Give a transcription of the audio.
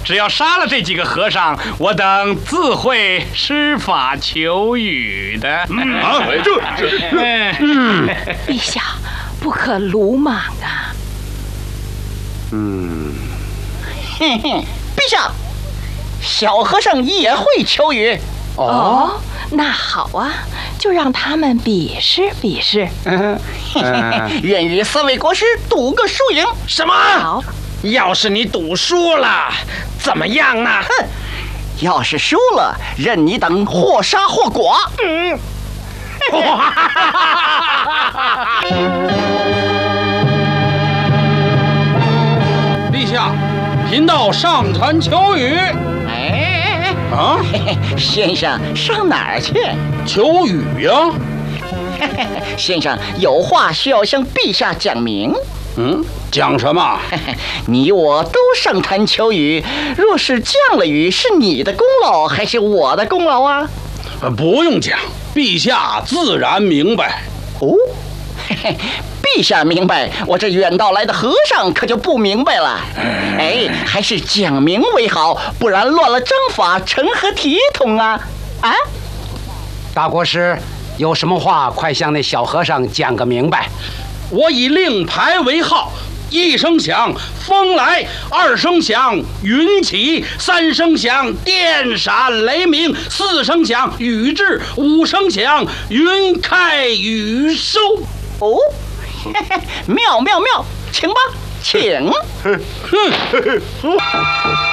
只要杀了这几个和尚，我等自会施法求雨的。 陛下不可鲁莽啊！ 陛下，小和尚也会求雨。 哦，那好啊，就让他们比试比试。 愿与3位国师赌个输赢。 什么？ 好， 要是你赌输了，怎么样呢？ 哼，要是输了，任你等或杀或剐。 陛下，贫道上船求雨。啊， 先生上哪儿去？ 求雨呀！ 先生有话需要向陛下讲明。 讲什么？ 你我都上船求雨，若是降了雨，是你的功劳还是我的功劳啊？ 不用讲，陛下自然明白。 哦，陛下明白，我这远道来的和尚可就不明白了。还是讲明为好，不然乱了章法，成何体统啊？啊！ 大国师，有什么话快向那小和尚讲个明白。 我以令牌为号，1声响风来，2声响云起，3声响电闪雷鸣，4声响雨至，5声响云开雨收。 哦，妙，请吧，请。